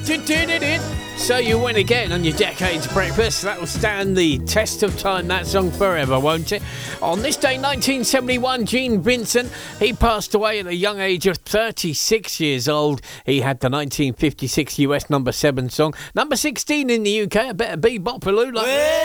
So you win again on your Decades Breakfast. That will stand the test of time, that song, forever, won't it? On this day, 1971, Gene Vincent, he passed away at a young age of 36 years old. He had the 1956 US number 7 song, number 16 in the UK. I bet a bebop, like